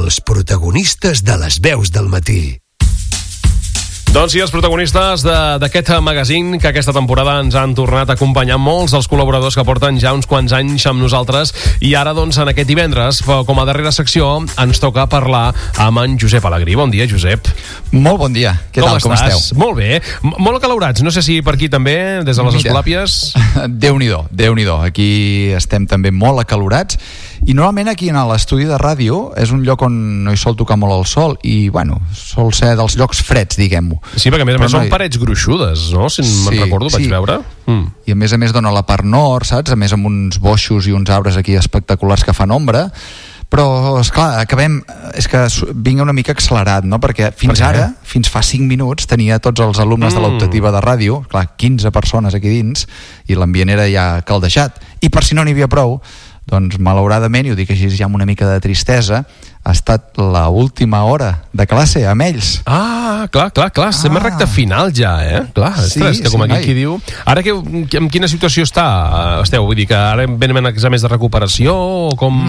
els protagonistes de les veus del matí. Doncs sí, els protagonistes d'aquest magazín que aquesta temporada ens han tornat a acompanyar molts dels col·laboradors que porten ja uns quants anys amb nosaltres, i ara doncs en aquest divendres, com a darrera secció, ens toca parlar amb en Josep Alegrí. Bon dia, Josep. Molt bon dia. Què tal, com esteu? Molt bé, molt acalorats. No sé si per aquí també, des de les Escolàpies. Déu-n'hi-do. Aquí estem també molt acalorats. I normalment aquí en l'estudi de ràdio és un lloc on no hi sol tocar molt el sol i, bueno, sol ser dels llocs freds, diguem-ho. Sí, perquè a més són parets gruixudes, no? Si me'n recordo, vaig veure. I a més dona la part nord, saps? A més amb uns boixos i uns arbres aquí espectaculars que fan ombra. Però, esclar, acabem... És que vinc una mica accelerat, no? Perquè fins fa 5 minuts, tenia tots els alumnes de l'optativa de ràdio, clar, 15 persones aquí dins, i l'ambient era ja caldejat. I per si no n'hi havia prou, doncs malauradament, i ho dic així ja amb una mica de tristesa, ha estat l'última hora de classe amb ells. Ah, clar, estem a recta final ja, Clar, ostres, que com aquí diu... Ara en quina situació esteu? Vull dir que ara venen exàmens de recuperació o com...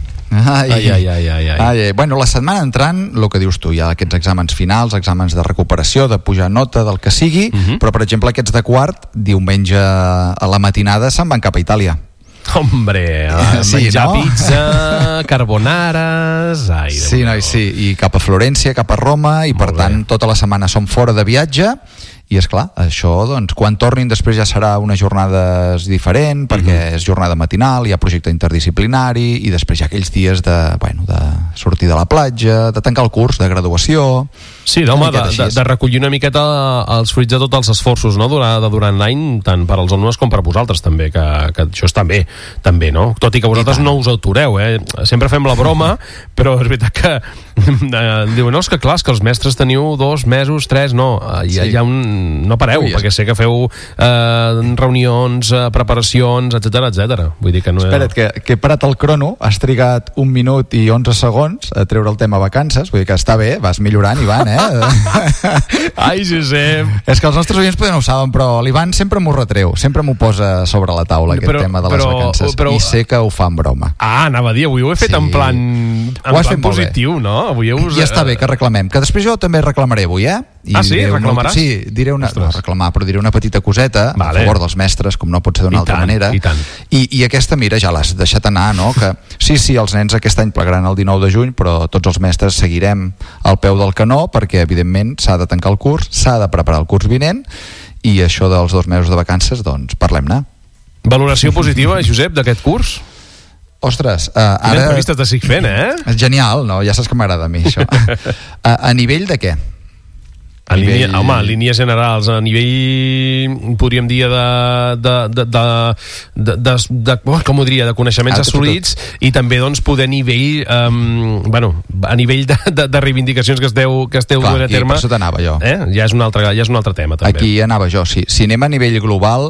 Ai. Bueno, la setmana entrant, el que dius tu, hi ha aquests exàmens finals, exàmens de recuperació, de pujar nota, del que sigui, però per exemple aquests de quart, diumenge a la matinada se'n van cap a Itàlia. Hombre, menjar pizza, carbonares... Sí, i cap a Florència, cap a Roma, i per tant tota la setmana som fora de viatge. I és clar, això, doncs, quan tornin després ja serà una jornada diferent, perquè és jornada matinal, hi ha projecte interdisciplinari, i després hi ha aquells dies de sortir de la platja, de tancar el curs, de graduació... Sí, home, de recollir una miqueta els fruits de tots els esforços, no?, durant l'any, tant per als alumnes com per vosaltres, també, que això està bé, també, no? Tot i que vosaltres no us atureu, Sempre fem la broma, però és veritat que diuen, no, és que clar, és que els mestres teniu 2 mesos, 3, no, hi ha no pareu, perquè sé que feu reunions, preparacions, etcètera. Vull dir que no... Espera't, que he parat el crono, has trigat 1 minut i 11 segons a treure el tema vacances, vull dir que està bé, vas millorant, Ivan, Ai, Josep. És que els nostres oients potser no ho saben, però l'Ivan sempre m'ho retreu, sempre m'ho posa sobre la taula, aquest tema de les vacances, i sé que ho fa en broma. Anava a dir, avui ho he fet en plan positiu, no? Ja està bé que reclamem, que després jo també reclamaré avui, sí? Reclamaràs? Sí, diré una petita coseta a favor dels mestres, com no pot ser d'una altra manera. I aquesta, mira, ja l'has deixat anar, no? Que sí, els nens aquest any plegaran el 19 de juny, però tots els mestres seguirem al peu del canó, perquè evidentment s'ha de tancar el curs, s'ha de preparar el curs vinent, i això dels 2 mesos de vacances, doncs parlem-ne. Valoració positiva, Josep, d'aquest curs? Ostres, ara... Quines entrevistes t'estic fent, Genial, no? Ja saps que m'agrada a mi, això. A nivell de què? Home, línies generals, a nivell, podríem dir, com ho diria, de coneixements assolits, i també, doncs, poder nivell, a nivell de reivindicacions que esteu duent a terme. Per això t'anava jo. Ja és un altre tema, també. Aquí anava jo, sí. Si anem a nivell global...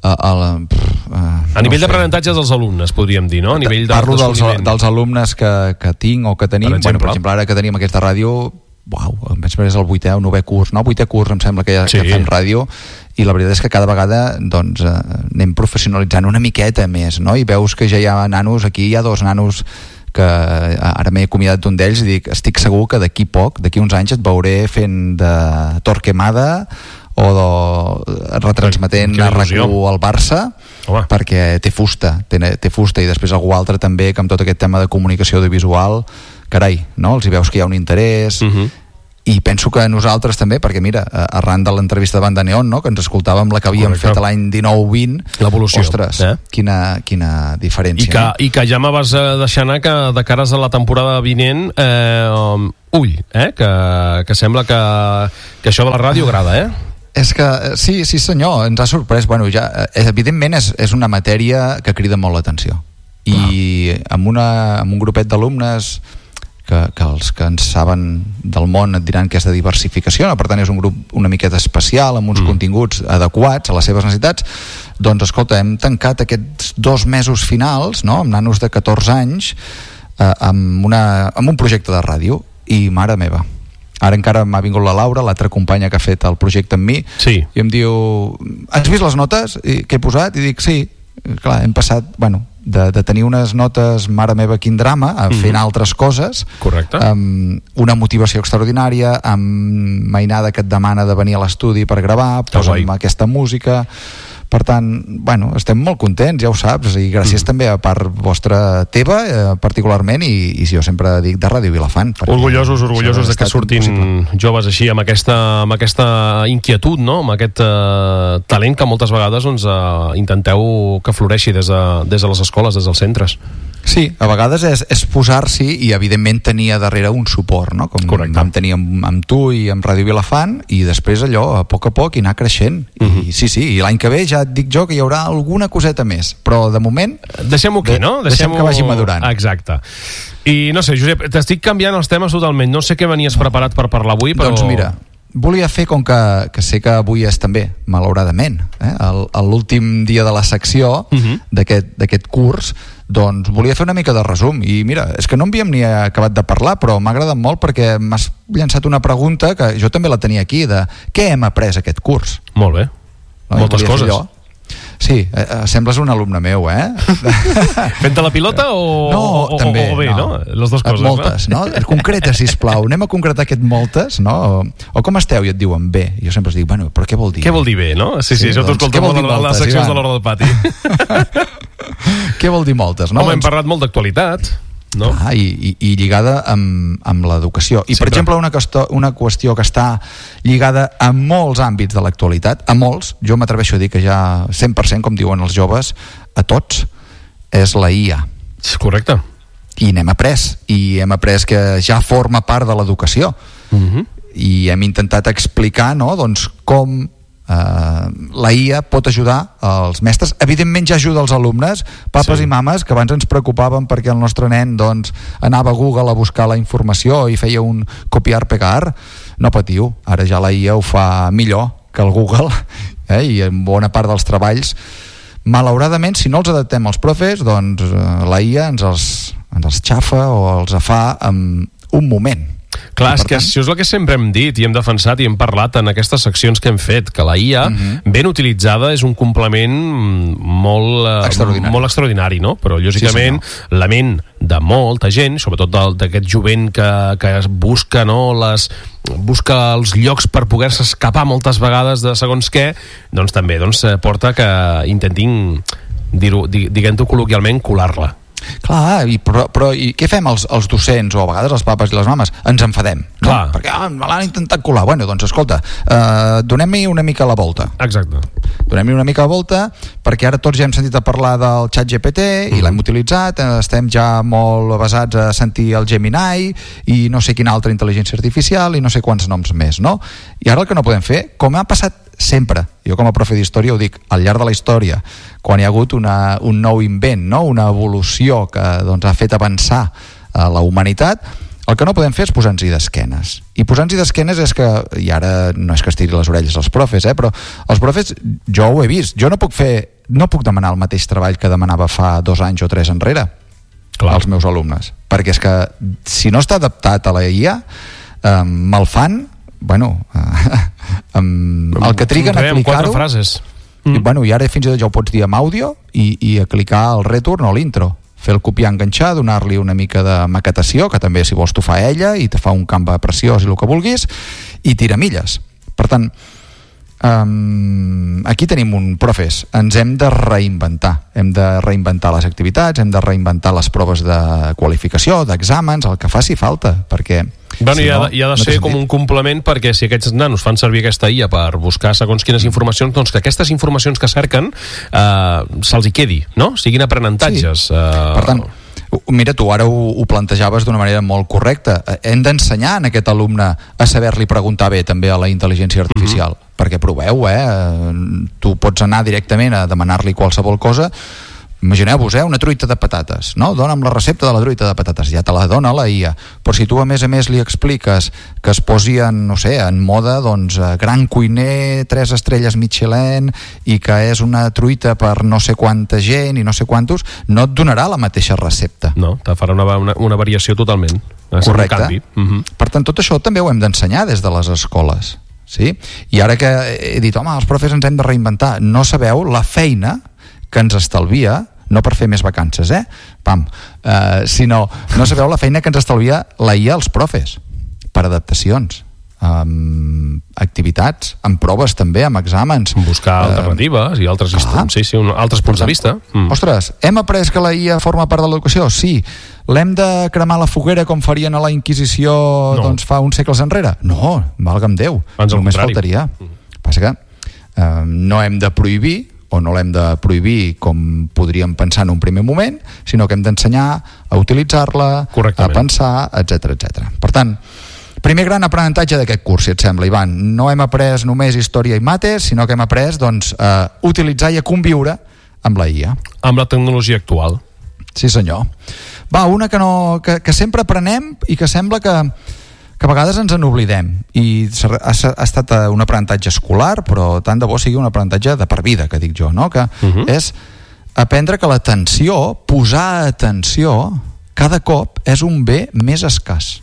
A nivell d'aprenentatge dels alumnes, podríem dir, no? Parlo dels alumnes que tinc o que tenim. Per exemple, ara que tenim aquesta ràdio... em penso que és el 8è o 9è curs, no? 8è curs em sembla que fem ràdio, i la veritat és que cada vegada doncs anem professionalitzant una miqueta més, no? I veus que ja hi ha nanos, aquí hi ha 2 nanos que ara m'he acomiadat d'un d'ells i dic, estic segur que d'aquí uns anys et veuré fent de Torquemada o retransmetent a RAC1 al Barça, perquè té fusta, i després algú altre també que amb tot aquest tema de comunicació audiovisual, carai, no? Els hi veus que hi ha un interès, i penso que nosaltres també, perquè mira, arran de l'entrevista de Banda Neon, no?, que ens escoltàvem la que havíem fet l'any 19-20, l'evolució, ostres, quina diferència. I que ja me vas deixar anar que de cares a la temporada vinent, que sembla que això de la ràdio agrada, És que, sí senyor, ens ha sorprès. Bueno, ja, evidentment és una matèria que crida molt l'atenció. I amb un grupet d'alumnes que els que en saben del món et diran que és de diversificació, no? Per tant és un grup una miqueta especial, amb uns continguts adequats a les seves necessitats. Doncs escolta, hem tancat aquests 2 mesos finals, no?, amb nanos de 14 anys, amb un projecte de ràdio, i mare meva, ara encara m'ha vingut la Laura, l'altra companya que ha fet el projecte amb mi, i em diu, has vist les notes que he posat? I dic, sí, clar, hem passat, de tenir unes notes, mare meva, quin drama, fent altres coses. Correcte. Una motivació extraordinària, amb mainada que et demana de venir a l'estudi per gravar, posa'm aquesta música. Per tant, bueno, estem molt contents, ja ho saps, i gràcies també a part vostra teva, particularment, i jo sempre dic de Ràdio Vilafant. Orgullosos de que surtin joves així, amb aquesta inquietud, no? Amb aquest talent que moltes vegades doncs, intenteu que floreixi des de les escoles, des dels centres. Sí, a vegades és posar-s'hi i evidentment tenir a darrere un suport, no? Com vam tenir amb tu i amb Ràdio Vilafant, i després allò, a poc i anar creixent. I sí, i l'any que ve ja et dic jo que hi haurà alguna coseta més, però de moment deixem-ho aquí, no? Deixem que vagi madurant. Exacte. I no sé, Josep, t'estic canviant els temes totalment, no sé què venies preparat per parlar avui, però... Doncs mira, volia fer, com que sé que avui és també, malauradament, l'últim dia de la secció d'aquest curs, doncs volia fer una mica de resum. I mira, és que no havíem ni acabat de parlar, però m'ha agradat molt perquè m'has llançat una pregunta que jo també la tenia aquí, de què hem après aquest curs? Molt bé, moltes coses. Sí, sembles un alumne meu, Fent-te la pilota o també, o bé, no? Les dues coses. Moltes, no? Concreta, sisplau, anem a concretar aquest moltes, no? O com esteu? I et diuen bé. Jo sempre us dic, bueno, però què vol dir? Què vol dir bé, no? Sí, això t'ho escolto molt a les seccions de l'hora del pati. Què vol dir moltes, no? Home, hem parlat molt d'actualitat, no? I lligada amb l'educació. I, per exemple, una qüestió que està lligada a molts àmbits de l'actualitat, a molts, jo m'atreveixo a dir que ja 100%, com diuen els joves, a tots, és la IA. Correcte. I n'hem après que ja forma part de l'educació. I hem intentat explicar, no?, doncs com la IA pot ajudar els mestres. Evidentment ja ajuda els alumnes, papes i mames, que abans ens preocupaven perquè el nostre nen doncs anava a Google a buscar la informació i feia un copiar-pegar. No patiu, ara ja la IA ho fa millor que el Google, i en bona part dels treballs, malauradament, si no els adaptem als profes, doncs la IA ens els xafa o els fa en un moment. Clar, és que això és el que sempre hem dit i hem defensat i hem parlat en aquestes seccions que hem fet, que la IA, ben utilitzada, és un complement molt extraordinari, no? Però, lògicament, la ment de molta gent, sobretot d'aquest jovent que busca, no, busca els llocs per poder-se escapar moltes vegades de segons què, doncs també porta que intentin, diguem-ho col·loquialment, colar-la. Clar, però i què fem els docents o a vegades els papes i les mames? Ens enfadem, no? Perquè me l'han intentat colar. Bueno, doncs escolta, donem-hi una mica la volta. Exacte. Donem-hi una mica la volta, perquè ara tots ja hem sentit a parlar del ChatGPT i l'hem utilitzat, estem ja molt basats a sentir el Gemini i no sé quina altra intel·ligència artificial i no sé quants noms més, no? I ara el que no podem fer, com ha passat sempre, jo com a profe d'història ho dic, al llarg de la història, quan hi ha hagut un nou invent, no? Una evolució que doncs, ha fet avançar la humanitat, el que no podem fer és posar-nos-hi d'esquenes. I posar-nos-hi d'esquenes és que, i ara no és que estiri les orelles als profes, però els profes, jo ho he vist, jo no puc demanar el mateix treball que demanava fa 2 anys o 3 enrere als meus alumnes, perquè és que si no està adaptat a la IA, me'l fan, bueno, el que triguen a clicar-ho, i ara fins i tot ja ho pots dir amb àudio i a clicar el return o l'intro, fer el copiar, enganxar, donar-li una mica de maquetació, que també si vols t'ho fa ella i te fa un camp preciós i el que vulguis, i tira milles. Per tant, aquí tenim un profes, ens hem de reinventar les activitats, hem de reinventar les proves de qualificació, d'exàmens, el que faci falta, perquè hi ha de ser com un complement, perquè si aquests nanos fan servir aquesta IA per buscar segons quines informacions, doncs que aquestes informacions que cerquen se'ls hi quedi, no? Siguin aprenentatges. Per tant, mira, tu ara ho plantejaves d'una manera molt correcta. Hem d'ensenyar a aquest alumne a saber-li preguntar bé també a la intel·ligència artificial, perquè proveu, tu pots anar directament a demanar-li qualsevol cosa. Imagineu-vos, una truita de patates, no? Dóna'm la recepta de la truita de patates, ja te la dona la IA, però si tu a més li expliques que es posi en moda, doncs, gran cuiner, 3 estrelles Michelin, i que és una truita per no sé quanta gent i no sé quantos, no et donarà la mateixa recepta. No, te farà una variació totalment. Correcte. Per tant, tot això també ho hem d'ensenyar des de les escoles, sí? I ara que he dit, els profes ens hem de reinventar, no sabeu la feina que ens estalvia no per fer més vacances, sinó no sabeu la feina que ens estalvia la IA als profes per adaptacions, activitats, amb proves també, amb exàmens, buscar alternatives i altres altres punts de vista. Ostres, hem après que la IA forma part de l'educació? Sí. L'hem de cremar la foguera com farien a la Inquisició doncs, fa uns segles enrere? No, valga'm Déu, només faltaria. Passa que no hem de prohibir, o no l'hem de prohibir com podríem pensar en un primer moment, sinó que hem d'ensenyar a utilitzar-la, a pensar, etc. Per tant, primer gran aprenentatge d'aquest curs, si et sembla, Ivan. No hem après només història i mates, sinó que hem après a utilitzar i a conviure amb la IA. Amb la tecnologia actual. Sí, senyor. Va, una que sempre aprenem i que sembla que a vegades ens en oblidem. I ha estat un aprenentatge escolar, però tant de bo sigui un aprenentatge de per vida, que dic jo, no? Que és aprendre que l'atenció, posar atenció, cada cop és un bé més escàs.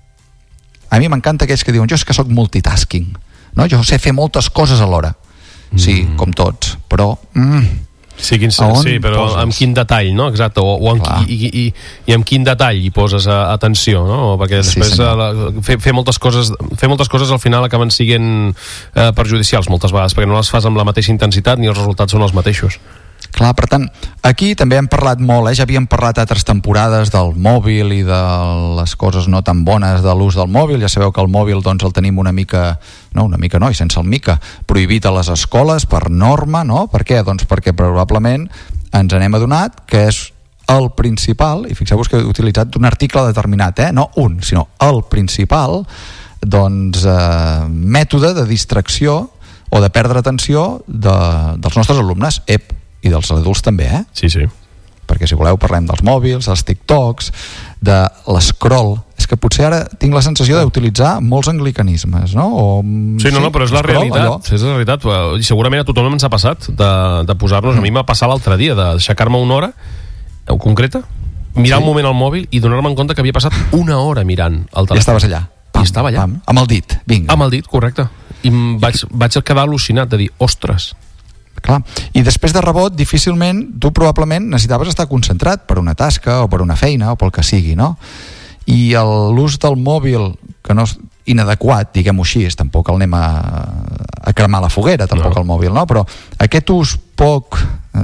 A mi m'encanta aquells que diuen jo és que sóc multitasking, no? Jo sé fer moltes coses alhora. Sí, com tots, però sí, però poses? Amb quin detall, no? Exacte, i amb quin detall hi poses atenció, no? Perquè després fer moltes coses al final acaben sent perjudicials moltes vegades, perquè no les fas amb la mateixa intensitat ni els resultats són els mateixos. Clar, per tant, aquí també hem parlat molt, ja havíem parlat altres temporades del mòbil i de les coses no tan bones de l'ús del mòbil. Ja sabeu que el mòbil doncs, el tenim una mica i sense el mica, prohibit a les escoles per norma, no? Per què? Doncs perquè probablement ens n'hem adonat que és el principal, i fixeu-vos que he utilitzat un article determinat, no un, sinó el principal doncs, mètode de distracció o de perdre atenció dels nostres alumnes, i dels adults també, Sí. Perquè si voleu parlem dels mòbils, dels TikToks, de l'escroll. És que potser ara tinc la sensació d'utilitzar molts anglicanismes, no? Però és la realitat. És la realitat. I segurament a tothom ens ha passat de posar-nos, a mi m'ha passat l'altre dia, d'aixecar-me una hora concreta, mirar un moment al mòbil i donar-me en compte que havia passat una hora mirant el telèfon. I estaves allà. I estava allà. Amb el dit, vinga. Amb el dit, correcte. I vaig quedar al·lucinat de dir, ostres. Clar. I després de rebot, difícilment, tu probablement necessitaves estar concentrat per una tasca o per una feina o pel que sigui, no? I l'ús del mòbil, que no és inadequat, diguem-ho així, tampoc el anem a cremar la foguera, tampoc el mòbil, no? Però aquest ús poc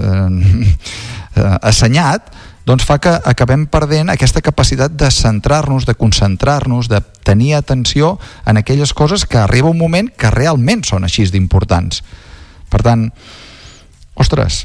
assenyat doncs fa que acabem perdent aquesta capacitat de centrar-nos, de concentrar-nos, de tenir atenció en aquelles coses que arriba un moment que realment són així d'importants. Per tant, ostres,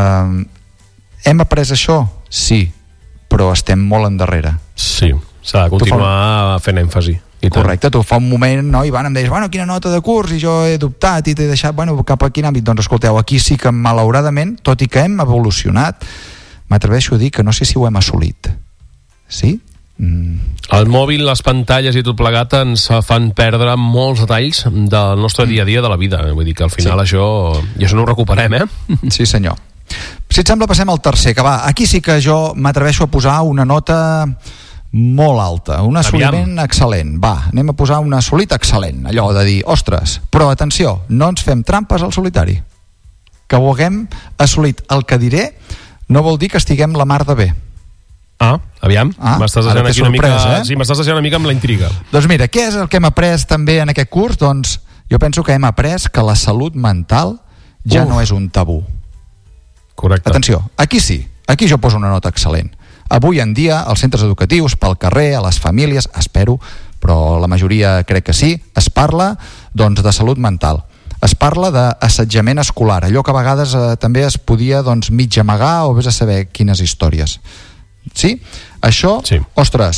hem après això? Sí, però estem molt endarrere. Sí, s'ha de continuar fent èmfasi. Correcte, tu fa un moment, no, Ivan, em deies, quina nota de curs, i jo he dubtat i t'he deixat, cap a quin àmbit? Doncs escolteu, aquí sí que malauradament, tot i que hem evolucionat, m'atreveixo a dir que no sé si ho hem assolit. Sí? El mòbil, les pantalles i tot plegat ens fan perdre molts detalls del nostre dia a dia de la vida. Vull dir que al final això no ho recuperem, Sí, senyor. Si et sembla, passem al tercer, que va, aquí sí que jo m'atreveixo a posar una nota molt alta, un assoliment excel·lent. Va, anem a posar un assolit excel·lent, allò de dir, ostres, però atenció, no ens fem trampes al solitari. Que ho haguem assolit. El que diré no vol dir que estiguem la mar de bé. Aviam, m'estàs deixant aquí una mica... Sí, m'estàs deixant una mica amb la intriga. Doncs mira, què és el que hem après també en aquest curs? Doncs jo penso que hem après que la salut mental ja no és un tabú. Correcte. Atenció, aquí sí, aquí jo poso una nota excel·lent. Avui en dia, als centres educatius, pel carrer, a les famílies, espero, però la majoria crec que sí, es parla doncs, de salut mental. Es parla d'assetjament escolar, allò que a vegades també es podia doncs, mig amagar o vés a saber quines històries. Sí? Això, ostres,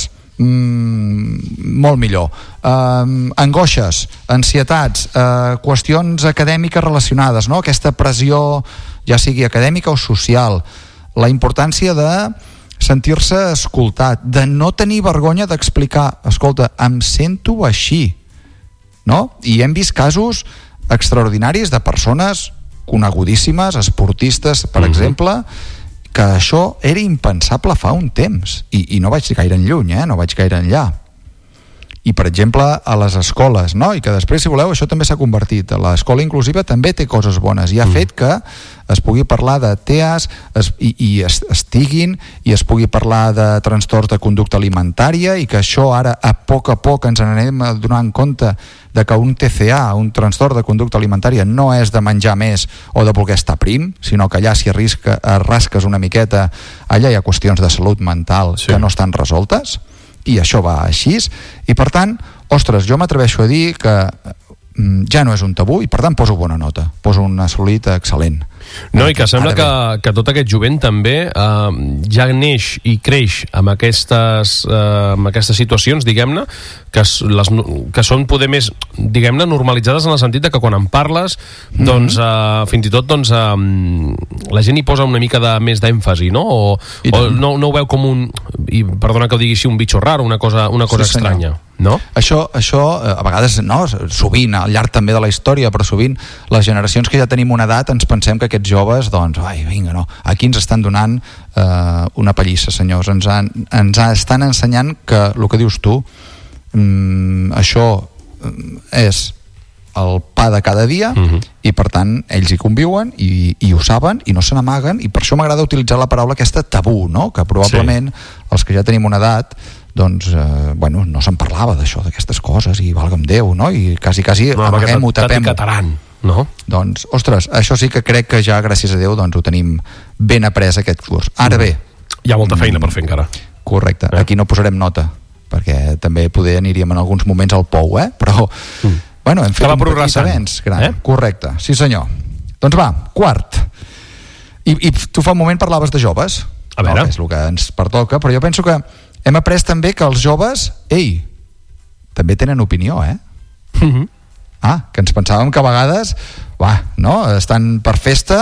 molt millor. Angoixes, ansietats, qüestions acadèmiques relacionades, no? Aquesta pressió, ja sigui acadèmica o social, la importància de sentir-se escoltat, de no tenir vergonya d'explicar, escolta, em sento així, no? I hem vist casos extraordinaris de persones conegudíssimes, esportistes, per exemple, que això era impensable fa un temps, i no vaig gaire enlluny, no vaig gaire enllà. i per exemple a les escoles, no? I que després, si voleu, això també s'ha convertit. L'escola inclusiva també té coses bones i ha fet que es pugui parlar de TEAs i es pugui parlar de trastorns de conducta alimentària, i que això ara a poc ens anem donant compte de que un TCA, un trastorn de conducta alimentària, no és de menjar més o de voler estar prim, sinó que allà si rasques una miqueta, allà hi ha qüestions de salut mental que no estan resoltes, i això va així, i per tant, ostres, jo m'atreveixo a dir que ja no és un tabú, i per tant poso bona nota, poso un assolit excel·lent. No, i que sembla que tot aquest jovent també ja neix i creix amb aquestes situacions, diguem-ne, que són poder més, diguem-ne, normalitzades en el sentit de que quan en parles, doncs, fins i tot la gent hi posa una mica més d'èmfasi, no? O no ho veu com i perdona que ho digui així, un bitxo raro, una cosa estranya. No? Això a vegades, no, sovint al llarg també de la història, però sovint les generacions que ja tenim una edat ens pensem que aquests joves, doncs, vinga, no, aquí ens estan donant una pallissa, senyors, ens estan ensenyant que el que dius tu, això és el pa de cada dia, i per tant ells hi conviuen i ho saben i no se n'amaguen, i per això m'agrada utilitzar la paraula aquesta tabú, no? Que probablement els que ja tenim una edat, doncs, no se'n parlava d'això, d'aquestes coses, i valga'm Déu, no? I quasi amaguem-ho, tapem-ho. No? Doncs, ostres, això sí que crec que ja, gràcies a Déu, doncs ho tenim ben après aquest curs. Ara bé, hi ha molta feina per fer encara. Correcte, aquí no posarem nota, perquè també poder aniríem en alguns moments al pou, però hem fet un petit avenç gran. Correcte, sí senyor. Doncs va, quart. I tu fa un moment parlaves de joves, a veure, que és el que ens pertoca, però jo penso que hem après també que els joves, també tenen opinió, que ens pensàvem que a vegades estan per festa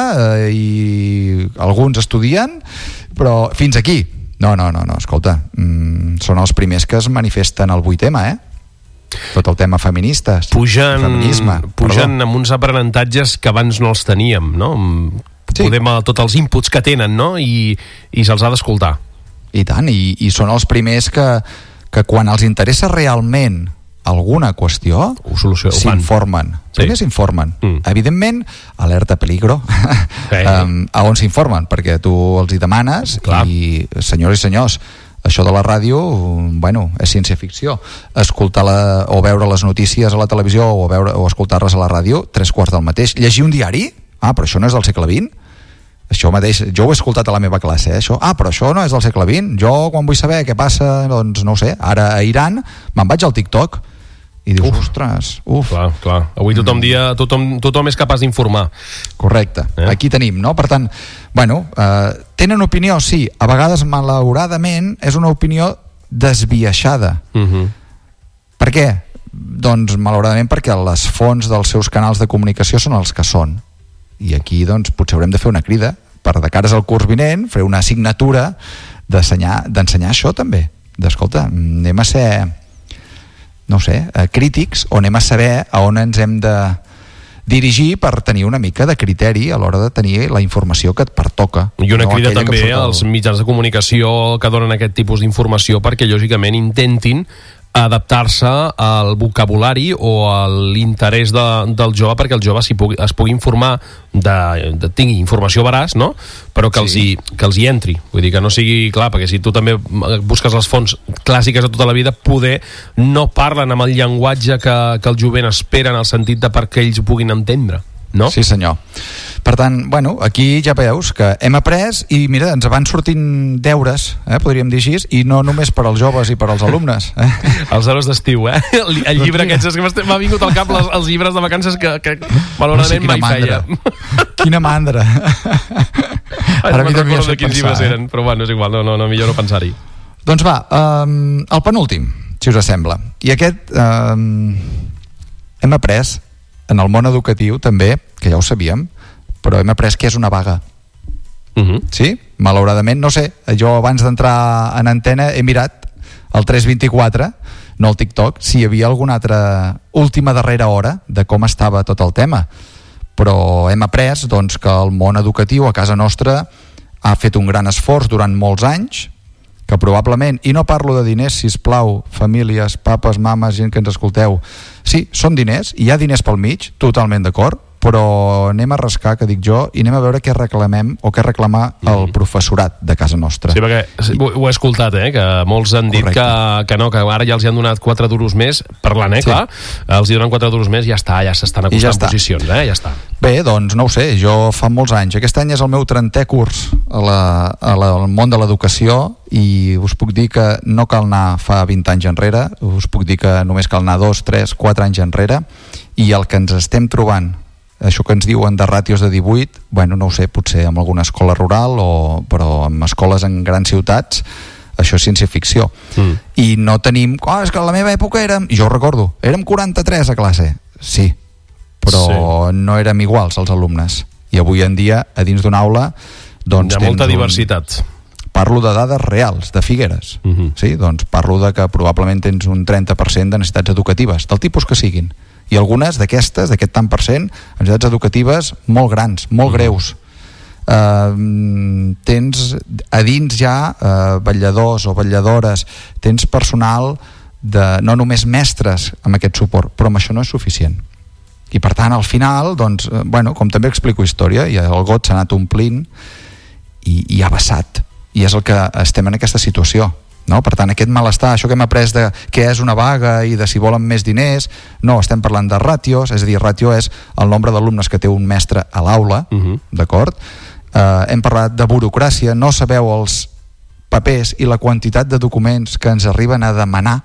i alguns estudien, però fins aquí. No, escolta, són els primers que es manifesten al 8M, tot el tema feministes, feminisme. Pugen amb uns aprenentatges que abans no els teníem, no? Podem tots els inputs que tenen, no? I se'ls ha d'escoltar. I tant, i són els primers que quan els interessa realment alguna qüestió s'informen. Primer s'informen. Evidentment, alerta peligro, a on s'informen, perquè tu els hi demanes. I senyores i senyors, això de la ràdio, és ciència-ficció. Escoltar o veure les notícies a la televisió o escoltar-les a la ràdio, 3/4 del mateix. Llegir un diari? Però això no és del segle XX. Això mateix, jo ho he escoltat a la meva classe, això. Però això no és del segle XX. Jo, quan vull saber què passa, doncs no ho sé, ara a Iran, me'n vaig al TikTok i dius, ostres, Clar. Avui tothom és capaç d'informar. Correcte, aquí tenim, no? Per tant, tenen opinió, sí, a vegades malauradament és una opinió desbiaixada. Per què? Doncs malauradament perquè les fonts dels seus canals de comunicació són els que són. I aquí doncs potser haurem de fer una crida per de cares al curs vinent, fer una assignatura d'ensenyar això també, d'escolta, anem a ser, no sé, crítics, o anem a saber a on ens hem de dirigir per tenir una mica de criteri a l'hora de tenir la informació que et pertoca. I una crida també als mitjans de comunicació que donen aquest tipus d'informació perquè lògicament intentin adaptar-se al vocabulari o a l'interès del jove, perquè el jove es pugui informar, tingui informació veraç, no? Però que els hi entri. Vull dir que no sigui, clar, perquè si tu també busques les fonts clàssiques de tota la vida, poder no parlen amb el llenguatge que el jovent espera en el sentit de perquè ells ho puguin entendre, no? Sí, senyor. Per tant, aquí ja veus que hem après i mira, ens van sortint deures, podríem dir així, i no només per als joves i per als alumnes. Els deures d'estiu, el llibre aquest, és que m'ha vingut al cap els llibres de vacances que malauradament mai feia. Quina mandra. Ara no recordo de quins llibres eren, però és igual, no, millor no pensar-hi. Doncs va, el penúltim, si us sembla. I aquest hem après en el món educatiu també, que ja ho sabíem, però hem après que és una vaga. Sí? Malauradament, no sé, jo abans d'entrar en antena he mirat el 324, no el TikTok, si hi havia alguna altra última darrera hora de com estava tot el tema. Però hem après doncs, que el món educatiu a casa nostra ha fet un gran esforç durant molts anys que probablement, i no parlo de diners, sisplau, famílies, papes, mames, gent que ens escolteu, sí, són diners, i hi ha diners pel mig, totalment d'acord, però anem a rascar, que dic jo, i anem a veure què reclamem o què reclama el professorat de casa nostra. Sí, perquè ho he escoltat, que molts han dit que no, que ara ja els hi han donat 4 duros més, parlant, clar, els hi donen 4 duros més i ja s'estan acostant posicions, ja està. Bé, doncs no ho sé, jo fa molts anys, aquest any és el meu 30è curs al món de l'educació i us puc dir que no cal anar fa 20 anys enrere, us puc dir que només cal anar 2, 3, 4 anys enrere, i el que ens estem trobant, això que ens diuen de ràtios de 18, bueno, no ho sé, potser en alguna escola rural però en escoles en grans ciutats això és ciència-ficció. I no tenim... és que a la meva època jo ho recordo, érem 43 a classe. Sí, però no érem iguals els alumnes. I avui en dia, a dins d'una aula, doncs... Hi ha molta diversitat. Parlo de dades reals, de Figueres. Sí, doncs parlo de que probablement tens un 30% de necessitats educatives, del tipus que siguin. I algunes d'aquestes, d'aquest tant per cent, necessitats educatives molt grans, molt greus. Tens a dins ja vetlladors o vetlladores, tens personal no només mestres amb aquest suport, però amb això no és suficient. I per tant, al final, doncs, com també explico història, i el got s'ha anat omplint i ha vessat. I és el que estem en aquesta situació. No? Per tant, aquest malestar, això que hem après de què és una vaga i de si volen més diners, no, estem parlant de ràtios, és a dir, ràtio és el nombre d'alumnes que té un mestre a l'aula, d'acord? Hem parlat de burocràcia, no sabeu els papers i la quantitat de documents que ens arriben a demanar,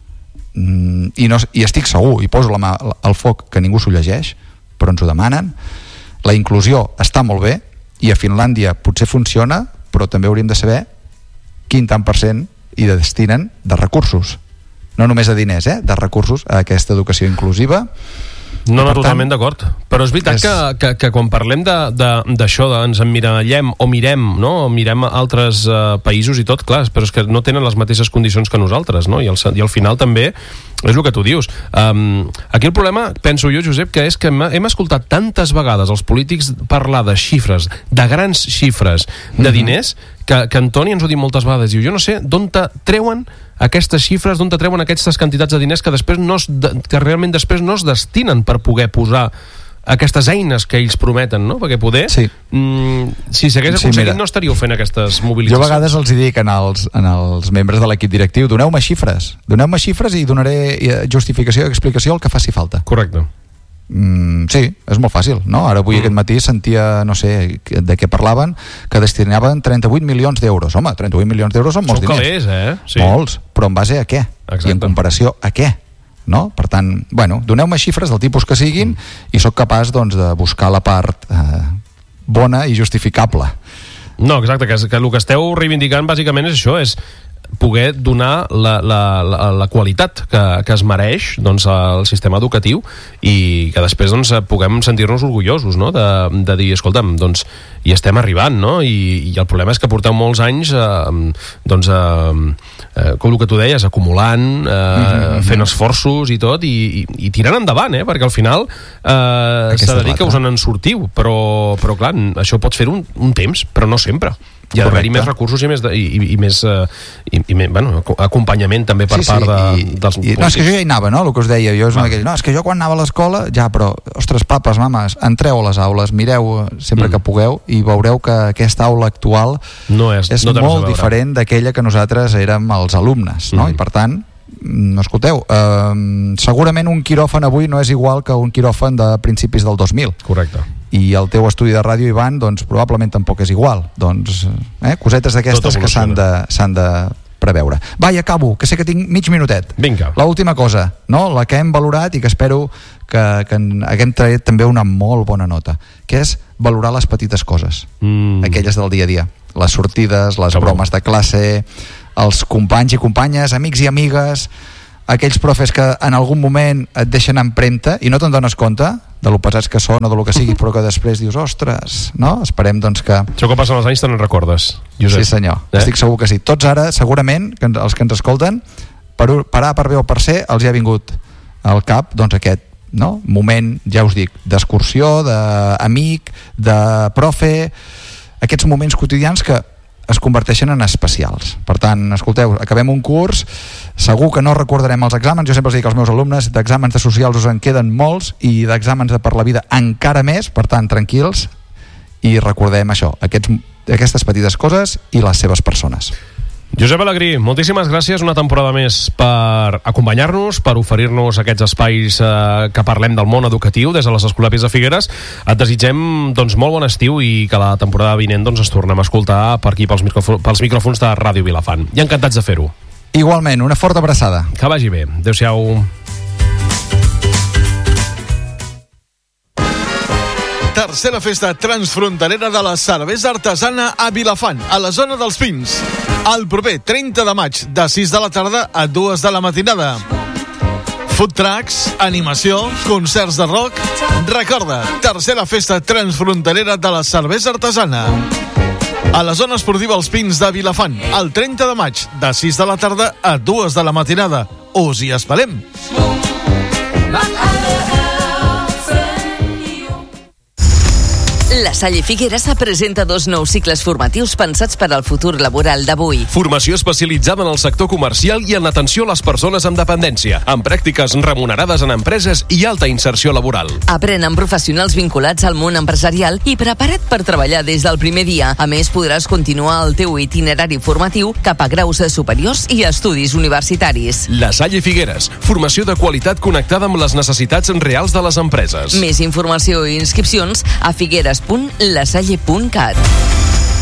i estic segur, i poso la mà al foc que ningú s'ho llegeix, però ens ho demanen. La inclusió està molt bé, i a Finlàndia potser funciona, però també hauríem de saber quin tant per cent i destinen de recursos, no només de diners, de recursos a aquesta educació inclusiva. No, totalment d'acord, però és veritat que quan parlem d'això, ens emmirallem o mirem altres països i tot, clar, però és que no tenen les mateixes condicions que nosaltres, no? I al final també és el que tu dius. Aquí el problema, penso jo, Josep, que és que hem escoltat tantes vegades els polítics parlar de xifres, de grans xifres de diners, que Antoni ens ho diu moltes vegades, diu, jo no sé d'on treuen aquestes xifres, d'on treuen aquestes quantitats de diners que realment després no es destinen per poder posar aquestes eines que ells prometen, no? Perquè poder, si s'hagués aconseguit, no estaríeu fent aquestes mobilitzacions. Jo a vegades els dic als membres de l'equip directiu, doneu-me xifres i donaré justificació i explicació el que faci falta. Correcte. Sí, és molt fàcil, no? Ara avui aquest matí sentia, no sé de què parlaven, que destinaven 38 milions d'euros. Home, 38 milions d'euros són molts diners. Són calés, Sí. Molts, però en base a què? Exacte. I en comparació a què? No? Per tant, doneu-me xifres del tipus que siguin i sóc capaç, doncs, de buscar la part bona i justificable. No, exacte, que el que esteu reivindicant bàsicament és això, és poder donar la qualitat que es mereix, doncs, al sistema educatiu, i que després, doncs, puguem sentir-nos orgullosos, no? de dir, escolta'm, doncs hi estem arribant, no? I el problema és que porteu molts anys com el que tu deies, acumulant, fent esforços i tot, i tirant endavant, perquè al final s'ha de dir que us en sortiu, però clar, això pots fer un temps, però no sempre. Hi ha d'haver-hi més recursos i més acompanyament també per part dels polítics. No, és que jo ja hi anava, no? El que us deia, és que jo quan anava a l'escola, però, ostres, papes, mames, entreu a les aules, mireu sempre que pugueu i veureu que aquesta aula actual és molt diferent d'aquella que nosaltres érem els alumnes, no? I per tant, escolteu, segurament un quiròfan avui no és igual que un quiròfan de principis del 2000. Correcte. I el teu estudi de ràdio, Ivan, doncs probablement tampoc és igual. Doncs, cosetes d'aquestes que s'han de preveure. Va, i acabo, que sé que tinc mig minutet. Vinga. L'última cosa, no? La que hem valorat i que espero que haguem tret també una molt bona nota, que és valorar les petites coses, aquelles del dia a dia. Les sortides, les bromes de classe, els companys i companyes, amics i amigues, aquells profes que en algun moment et deixen empremta i no te'n dones compte de lo pesats que són o de lo que sigui, però que després dius, ostres, no? Esperem, doncs, que... Això que passen els anys te'n recordes, Josep. Sí, senyor, estic segur que sí. Tots ara, segurament, els que ens escolten, per A, per B o per C, els hi ha vingut al cap, doncs, aquest moment, ja us dic, d'excursió, d'amic, de profe, aquests moments quotidians que es converteixen en especials. Per tant, escolteu, acabem un curs, segur que no recordarem els exàmens. Jo sempre els dic als meus alumnes, d'exàmens de socials us en queden molts i d'exàmens de per la vida encara més, per tant, tranquils, i recordem això, aquestes petites coses i les seves persones. Josep Alegrí, moltíssimes gràcies una temporada més per acompanyar-nos, per oferir-nos aquests espais que parlem del món educatiu des de les Escolapis de Figueres. Et desitgem doncs, molt bon estiu i que la temporada vinent doncs, ens tornem a escoltar per aquí pels micròfons de Ràdio Vilafant. I encantats de fer-ho. Igualment, una forta abraçada. Que vagi bé. Adéu-siau. Tercera festa transfronterera de la cervesa artesana a Vilafant, a la zona dels Pins. El proper 30 de maig, de 6 de la tarda a 2 de la matinada. Food trucks, animació, concerts de rock. Recorda, tercera festa transfronterera de la cervesa artesana. A la zona esportiva Els Pins de Vilafant, el 30 de maig, de 6 de la tarda a 2 de la matinada. Us hi esperem. La Salle Figueres presenta 2 nous cicles formatius pensats per al futur laboral d'avui. Formació especialitzada en el sector comercial i en l'atenció a les persones amb dependència, amb pràctiques remunerades en empreses i alta inserció laboral. Aprèn amb professionals vinculats al món empresarial i preparat per treballar des del primer dia. A més, podràs continuar el teu itinerari formatiu cap a graus superiors i estudis universitaris. La Salle Figueres, formació de qualitat connectada amb les necessitats reals de les empreses. Més informació i inscripcions a figueres.lasalle.cat.